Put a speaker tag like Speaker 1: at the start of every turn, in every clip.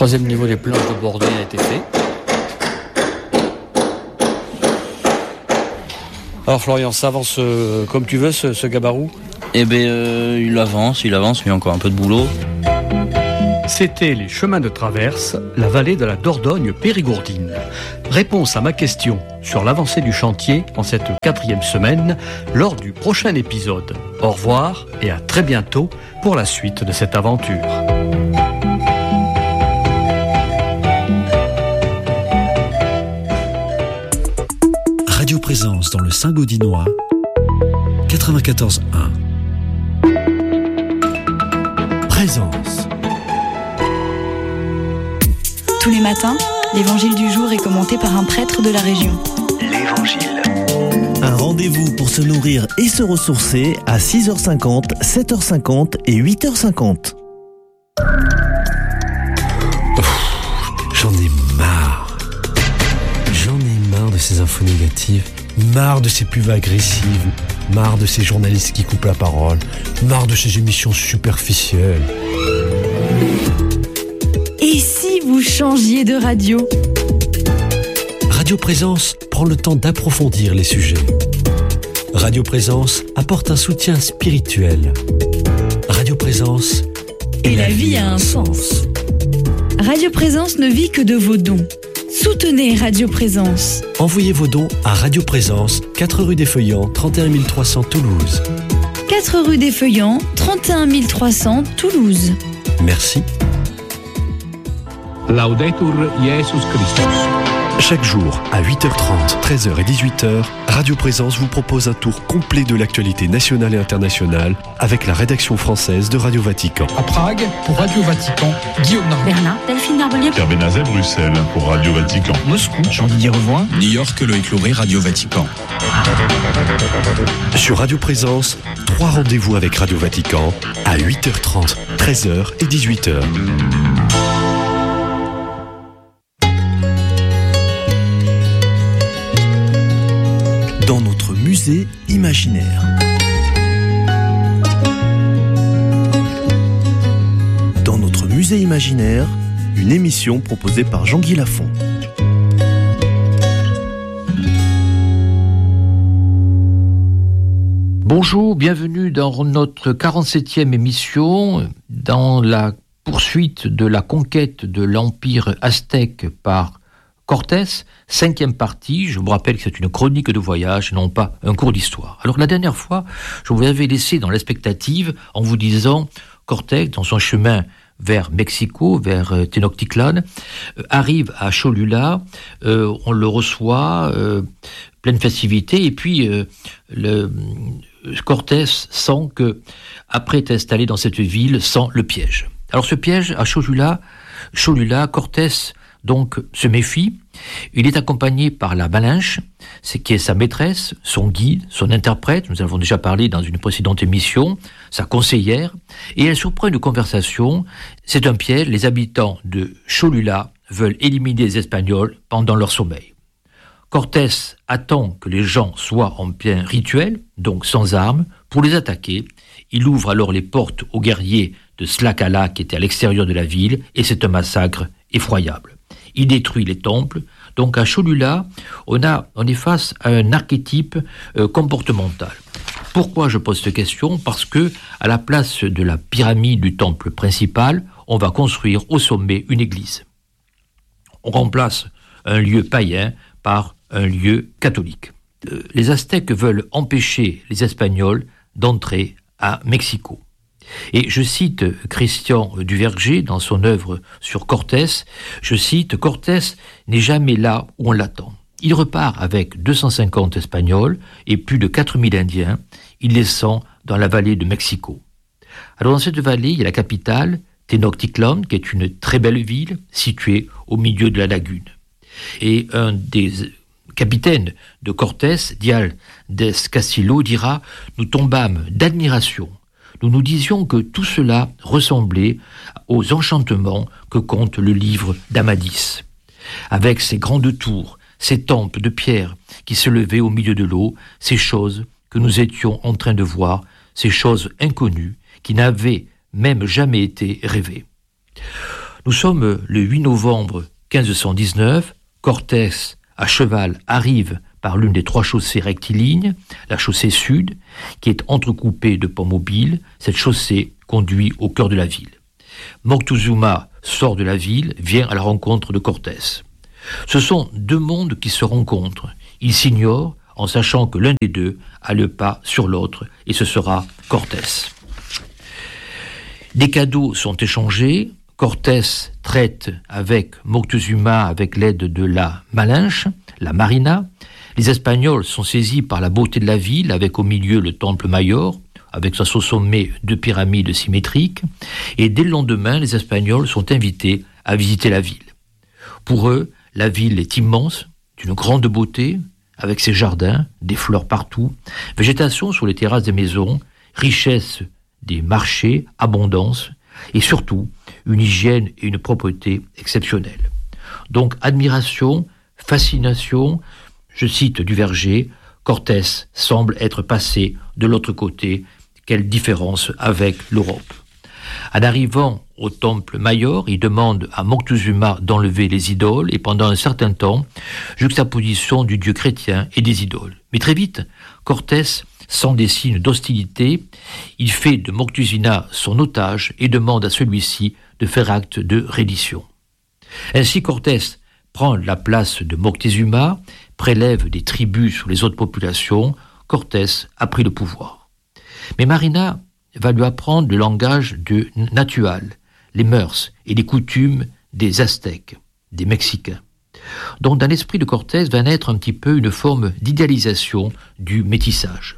Speaker 1: troisième niveau des planches de bordée a été fait. Alors Florian, ça avance comme tu veux ce gabarou ?
Speaker 2: Eh bien, il avance, mais il y a encore un peu de boulot.
Speaker 3: C'était les chemins de traverse, la vallée de la Dordogne périgourdine. Réponse à ma question sur l'avancée du chantier en cette 4e semaine lors du prochain épisode. Au revoir et à très bientôt pour la suite de cette aventure.
Speaker 4: Radio Présence dans le Saint-Gaudinois, 94.1. Présence.
Speaker 5: Tous les matins, l'évangile du jour est commenté par un prêtre de la région.
Speaker 6: L'Évangile.
Speaker 4: Un rendez-vous pour se nourrir et se ressourcer à 6h50, 7h50 et 8h50.
Speaker 7: J'en ai marre. J'en ai marre de ces infos négatives, marre de ces pubs agressives, marre de ces journalistes qui coupent la parole, marre de ces émissions superficielles.
Speaker 5: Et si vous changiez de radio ?
Speaker 7: Radio Présence prend le temps d'approfondir les sujets. Radio Présence apporte un soutien spirituel. Radio Présence
Speaker 5: et la vie a un sens. Radio Présence ne vit que de vos dons. Soutenez Radio Présence.
Speaker 7: Envoyez vos dons à Radio Présence, 4 rue des Feuillants, 31 300 Toulouse.
Speaker 5: 4 rue des Feuillants, 31 300 Toulouse.
Speaker 7: Merci.
Speaker 8: Laudetur Jesus Christus.
Speaker 9: Chaque jour, à 8h30, 13h et 18h, Radio Présence vous propose un tour complet de l'actualité nationale et internationale avec la rédaction française de Radio Vatican.
Speaker 8: À Prague, pour Radio Vatican, Guillaume Narbonne.
Speaker 10: Berlin, Delphine Narbonnier.
Speaker 11: Pierre Benazet, Bruxelles, pour Radio Vatican.
Speaker 12: Moscou, Jean-Didier Revoin.
Speaker 13: New York, Loïc Lauré, Radio Vatican.
Speaker 9: Sur Radio Présence, 3 rendez-vous avec Radio Vatican à 8h30, 13h et 18h.
Speaker 4: Dans notre musée imaginaire. Dans notre musée imaginaire, une émission proposée par Jean-Guy Lafont.
Speaker 1: Bonjour, bienvenue dans notre 47e émission, dans la poursuite de la conquête de l'Empire aztèque par Cortés, 5e partie. Je vous rappelle que c'est une chronique de voyage, non pas un cours d'histoire. Alors la dernière fois, je vous avais laissé dans l'expectative en vous disant Cortés, dans son chemin vers Mexico, vers Tenochtitlan, arrive à Cholula, on le reçoit, pleine festivité, et puis Cortés sent que, après être installé dans cette ville, sent le piège. Alors ce piège à Cholula, Cortés donc se méfie. Il est accompagné par la Malinche, qui est sa maîtresse, son guide, son interprète, nous en avons déjà parlé dans une précédente émission, sa conseillère, et elle surprend une conversation. C'est un piège, les habitants de Cholula veulent éliminer les Espagnols pendant leur sommeil. Cortés attend que les gens soient en plein rituel, donc sans armes, pour les attaquer. Il ouvre alors les portes aux guerriers de Tlaxcala qui étaient à l'extérieur de la ville, et c'est un massacre effroyable. Il détruit les temples. Donc à Cholula, on est face à un archétype comportemental. Pourquoi je pose cette question ? Parce que à la place de la pyramide du temple principal, on va construire au sommet une église. On remplace un lieu païen par un lieu catholique. Les Aztèques veulent empêcher les Espagnols d'entrer à Mexico. Et je cite Christian Duverger dans son œuvre sur Cortés, je cite « Cortés n'est jamais là où on l'attend. Il repart avec 250 Espagnols et plus de 4000 Indiens, il les sent dans la vallée de Mexico. » Alors dans cette vallée, il y a la capitale, Tenochtitlan, qui est une très belle ville située au milieu de la lagune. Et un des capitaines de Cortés, Dial des Castillo, dira « Nous tombâmes d'admiration. Nous nous disions que tout cela ressemblait aux enchantements que conte le livre d'Amadis. Avec ses grandes tours, ces temples de pierre qui se levaient au milieu de l'eau, ces choses que nous étions en train de voir, ces choses inconnues qui n'avaient même jamais été rêvées. » Nous sommes le 8 novembre 1519, Cortés, à cheval, arrive par l'une des 3 chaussées rectilignes, la chaussée sud, qui est entrecoupée de ponts mobiles. Cette chaussée conduit au cœur de la ville. Moctezuma sort de la ville, vient à la rencontre de Cortés. Ce sont 2 mondes qui se rencontrent. Ils s'ignorent en sachant que l'un des 2 a le pas sur l'autre, et ce sera Cortés. Des cadeaux sont échangés. Cortés traite avec Moctezuma avec l'aide de la Malinche, la Marina. Les Espagnols sont saisis par la beauté de la ville, avec au milieu le temple Mayor, avec à son sommet 2 pyramides symétriques. Et dès le lendemain, les Espagnols sont invités à visiter la ville. Pour eux, la ville est immense, d'une grande beauté, avec ses jardins, des fleurs partout, végétation sur les terrasses des maisons, richesse des marchés, abondance, et surtout une hygiène et une propreté exceptionnelles. Donc admiration, fascination, je cite Duverger, Cortés semble être passé de l'autre côté, quelle différence avec l'Europe. En arrivant au temple Mayor, il demande à Moctezuma d'enlever les idoles et pendant un certain temps, juxtaposition du dieu chrétien et des idoles. Mais très vite, Cortés sent des signes d'hostilité, il fait de Moctezuma son otage et demande à celui-ci de faire acte de reddition. Ainsi Cortés prend la place de Moctezuma, prélève des tribus sur les autres populations, Cortés a pris le pouvoir. Mais Marina va lui apprendre le langage de Natual, les mœurs et les coutumes des Aztèques, des Mexicains. Donc dans l'esprit de Cortés va naître un petit peu une forme d'idéalisation du métissage.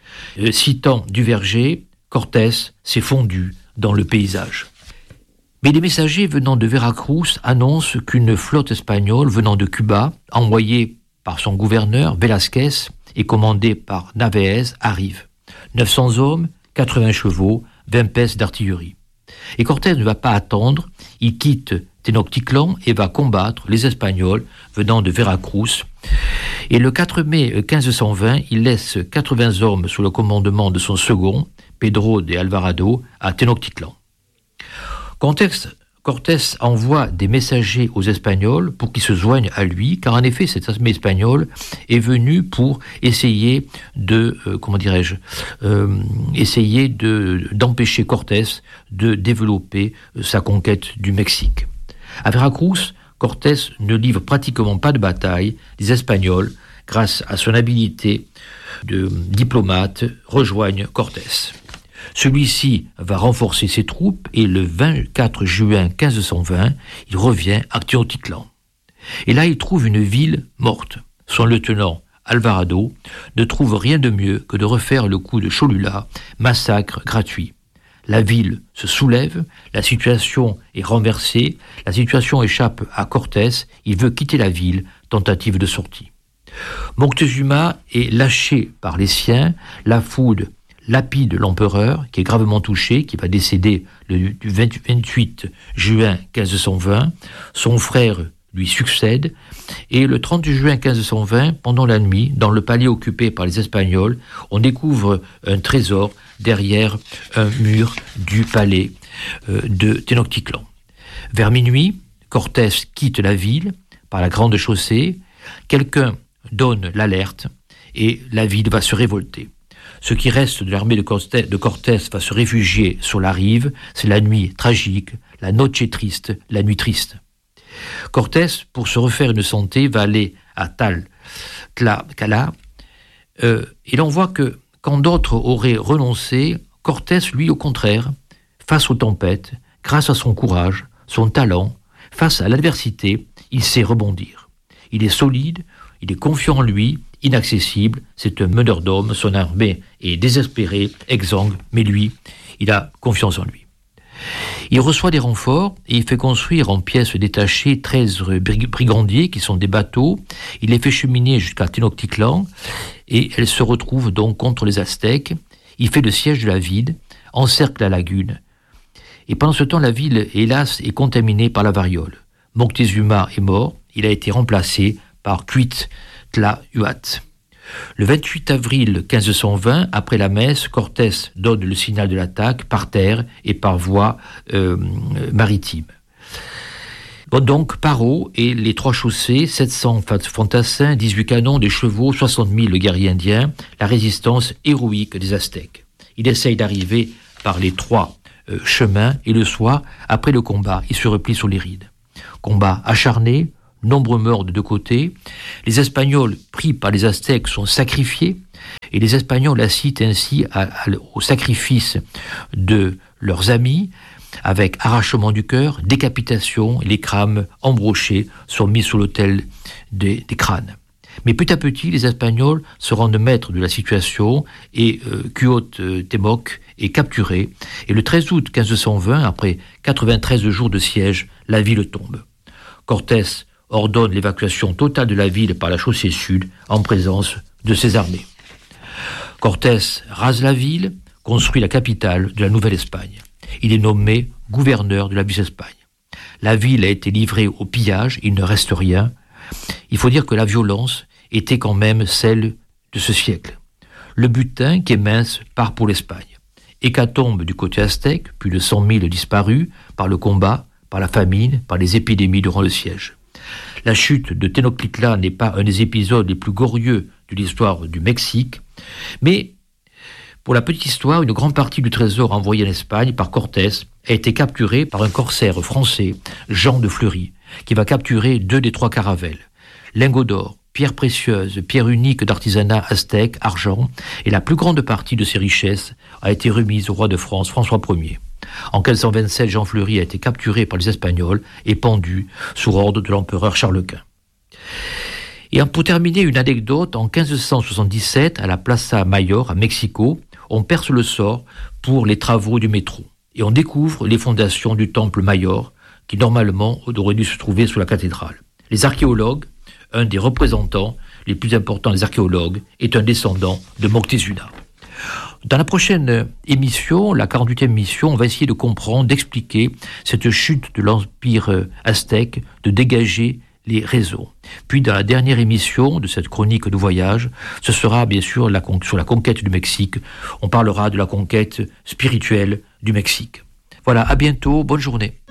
Speaker 1: Citant Duverger, Cortés s'est fondu dans le paysage. Mais des messagers venant de Veracruz annoncent qu'une flotte espagnole venant de Cuba, envoyée par son gouverneur Velázquez et commandée par Narvaez, arrive. 900 hommes, 80 chevaux, 20 pièces d'artillerie. Et Cortés ne va pas attendre, il quitte Tenochtitlan et va combattre les Espagnols venant de Veracruz. Et le 4 mai 1520, il laisse 80 hommes sous le commandement de son second, Pedro de Alvarado, à Tenochtitlan. Cortés envoie des messagers aux Espagnols pour qu'ils se joignent à lui, car en effet, cette armée espagnole est venue pour essayer d'empêcher Cortés de développer sa conquête du Mexique. À Veracruz, Cortés ne livre pratiquement pas de bataille. Les Espagnols, grâce à son habileté de diplomate, rejoignent Cortés. Celui-ci va renforcer ses troupes et le 24 juin 1520, il revient à Tenochtitlan. Et là, il trouve une ville morte. Son lieutenant, Alvarado, ne trouve rien de mieux que de refaire le coup de Cholula, massacre gratuit. La ville se soulève, la situation est renversée, la situation échappe à Cortés, il veut quitter la ville, tentative de sortie. Moctezuma est lâché par les siens, la foudre lapide l'empereur, qui est gravement touché, qui va décéder le 28 juin 1520. Son frère lui succède, et le 30 juin 1520, pendant la nuit, dans le palais occupé par les Espagnols, on découvre un trésor derrière un mur du palais de Tenochtitlan. Vers minuit, Cortés quitte la ville par la grande chaussée, quelqu'un donne l'alerte, et la ville va se révolter. Ce qui reste de l'armée de Cortés va se réfugier sur la rive. C'est la nuit tragique, la noche triste, la nuit triste. Cortés, pour se refaire une santé, va aller à Tlaxcala. Et l'on voit que quand d'autres auraient renoncé, Cortés, lui, au contraire, face aux tempêtes, grâce à son courage, son talent, face à l'adversité, il sait rebondir. Il est solide, il est confiant en lui, inaccessible, c'est un meneur d'hommes, son armée est désespérée, exsangue, mais lui, il a confiance en lui. Il reçoit des renforts et il fait construire en pièces détachées 13 brigandiers qui sont des bateaux. Il les fait cheminer jusqu'à Tenochtitlan et elles se retrouvent donc contre les Aztèques. Il fait le siège de la ville, encercle la lagune. Et pendant ce temps, la ville, hélas, est contaminée par la variole. Moctezuma est mort, il a été remplacé par Cuitlahua. Le 28 avril 1520, après la messe, Cortés donne le signal de l'attaque par terre et par voie maritime. Bon, donc, Paro et les 3 chaussées, 700 fantassins, 18 canons, des chevaux, 60 000 guerriers indiens, la résistance héroïque des Aztèques. Il essaye d'arriver par les 3 chemins et le soir, après le combat, il se replie sur les rides. Combat acharné, nombreux morts de 2 côtés. Les Espagnols, pris par les Aztèques, sont sacrifiés et les Espagnols assistent ainsi au sacrifice de leurs amis, avec arrachement du cœur, décapitation, et les crânes embrochés sont mis sous l'autel des crânes. Mais petit à petit, les Espagnols se rendent maîtres de la situation et Cuauhtémoc est capturé. Et le 13 août 1520, après 93 jours de siège, la ville tombe. Cortés ordonne l'évacuation totale de la ville par la chaussée sud en présence de ses armées. Cortés rase la ville, construit la capitale de la Nouvelle-Espagne. Il est nommé gouverneur de la Vice-Espagne. La ville a été livrée au pillage, il ne reste rien. Il faut dire que la violence était quand même celle de ce siècle. Le butin, qui est mince, part pour l'Espagne. Hécatombe du côté aztèque, plus de 100 000 disparus par le combat, par la famine, par les épidémies durant le siège. La chute de Tenochtitlan n'est pas un des épisodes les plus glorieux de l'histoire du Mexique, mais pour la petite histoire, une grande partie du trésor envoyé en Espagne par Cortés a été capturée par un corsaire français, Jean de Fleury, qui va capturer 2 des 3 caravelles. Lingots d'or, pierres précieuses, pierres uniques d'artisanat aztèque, argent, et la plus grande partie de ces richesses a été remise au roi de France, François Ier. En 1527, Jean Fleury a été capturé par les Espagnols et pendu sous ordre de l'empereur Charles Quint. Et pour terminer, une anecdote, en 1577, à la Plaza Mayor, à Mexico, on perce le sort pour les travaux du métro. Et on découvre les fondations du temple Mayor, qui normalement aurait dû se trouver sous la cathédrale. Les archéologues, un des représentants les plus importants des archéologues, est un descendant de Moctezuma. Dans la prochaine émission, la 48e émission, on va essayer de comprendre, d'expliquer cette chute de l'Empire aztèque, de dégager les raisons. Puis dans la dernière émission de cette chronique de voyage, ce sera bien sûr sur la conquête du Mexique. On parlera de la conquête spirituelle du Mexique. Voilà, à bientôt, bonne journée.